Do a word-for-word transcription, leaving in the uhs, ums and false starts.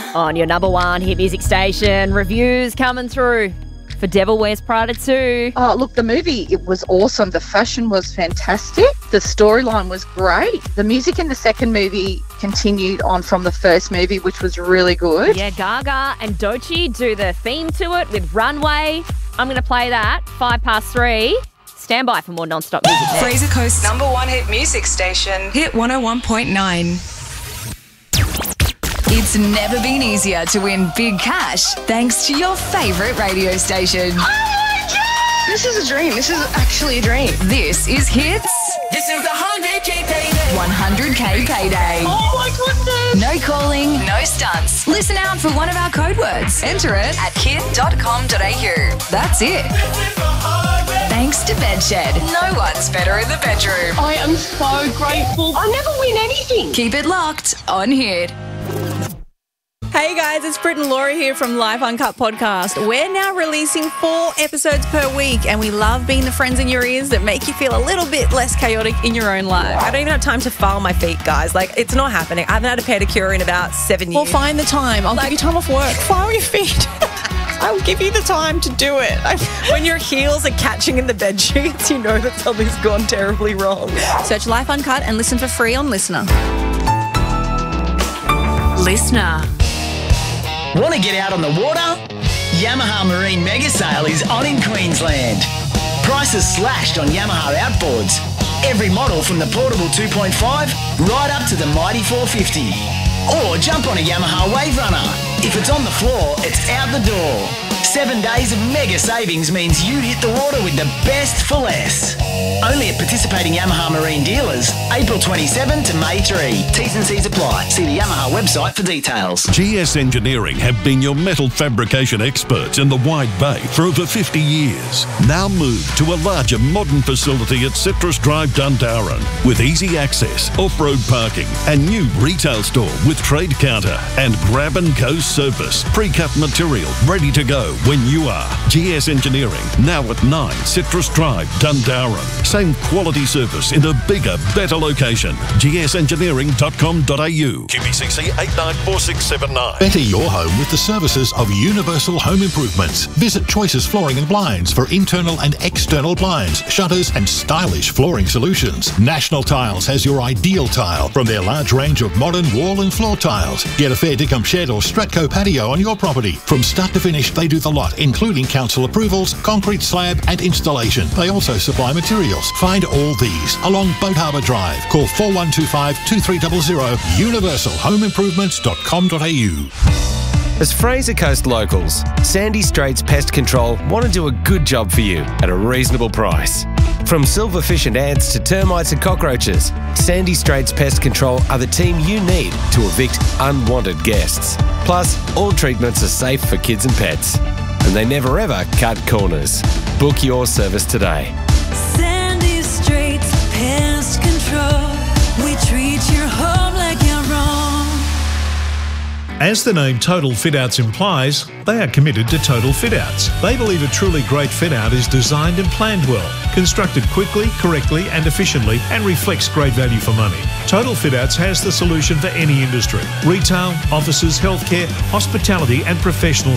on your number one hit music station. Reviews coming through for Devil Wears Prada two. Oh, look, the movie, it was awesome. The fashion was fantastic. The storyline was great. The music in the second movie continued on from the first movie, which was really good. Yeah, Gaga and Doechii do the theme to it with Runway. I'm going to play that. Five past three. Stand by for more non-stop music next. Fraser Coast's number one hit music station. Hit one oh one point nine. It's never been easier to win big cash thanks to your favourite radio station. Oh my God! This is a dream. This is actually a dream. This is Hits. This is the one hundred K payday. one hundred K payday. Oh my goodness! No calling, no stunts. Listen out for one of our code words. Enter it at hit dot com dot a u. That's it. Thanks to Bedshed. No one's better in the bedroom. I am so grateful. I never win anything. Keep it locked on Hit. Hey guys, it's Britt and Laura here from Live Uncut Podcast. We're now releasing four episodes per week, and we love being the friends in your ears that make you feel a little bit less chaotic in your own life. I don't even have time to file my feet, guys. Like, it's not happening. I haven't had a pedicure in about seven years. Well, find the time. I'll Like- give you time off work. File your feet. I'll give you the time to do it. I, when your heels are catching in the bed sheets, you know that something's gone terribly wrong. Search Life Uncut and listen for free on Listener. Listener. Want to get out on the water? Yamaha Marine Mega Sale is on in Queensland. Prices slashed on Yamaha outboards. Every model from the portable two point five right up to the mighty four fifty. Or jump on a Yamaha Wave Runner. If it's on the floor, it's out the door. Seven days of mega savings means you hit the water with the best for less. Only at participating Yamaha Marine dealers, April twenty-seventh to May third. T's and C's apply. See the Yamaha website for details. G S Engineering have been your metal fabrication experts in the Wide Bay for over fifty years. Now move to a larger modern facility at Citrus Drive, Dundowran, with easy access, off-road parking, and new retail store with trade counter and grab and go service. Pre-cut material ready to go when you are. G S Engineering, now at nine Citrus Drive, Dundowran. Same quality service in a bigger, better location. g s engineering dot com dot a u. Q B C C eight nine four six seven nine. Better your home with the services of Universal Home Improvements. Visit Choices Flooring and Blinds for internal and external blinds, shutters and stylish flooring solutions. National Tiles has your ideal tile from their large range of modern wall and floor tiles. Get a fair dinkum shed or Stratco patio on your property. From start to finish, they do the lot, including council approvals, concrete slab and installation. They also supply materials. Find all these along Boat Harbour Drive. Call four one two five, two three zero zero, universal home improvements dot com dot a u. As Fraser Coast locals, Sandy Straits Pest Control want to do a good job for you at a reasonable price. From silverfish and ants to termites and cockroaches, Sandy Straits Pest Control are the team you need to evict unwanted guests. Plus, all treatments are safe for kids and pets. And they never ever cut corners. Book your service today. Sandy Straits Pest Control. We treat your home like your own. As the name Total Fit Outs implies, they are committed to total fit outs. They believe a truly great fit out is designed and planned well, constructed quickly, correctly and efficiently, and reflects great value for money. Total Fit Outs has the solution for any industry: retail, offices, healthcare, hospitality and professional